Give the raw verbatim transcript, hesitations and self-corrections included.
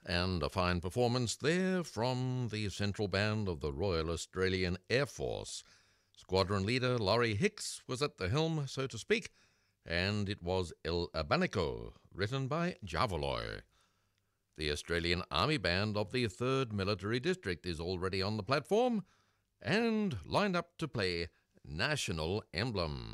And a fine performance there from the Central Band of the Royal Australian Air Force. Squadron leader Laurie Hicks was at the helm, so to speak, and it was El Abanico, written by Javaloy. The Australian Army Band of the third Military District is already on the platform and lined up to play National Emblem.